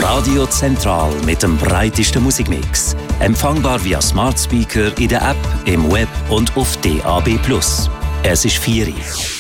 Radio Zentral mit dem breitesten Musikmix. Empfangbar via Smart Speaker in der App, im Web und auf DAB+. Es ist 4 Uhr.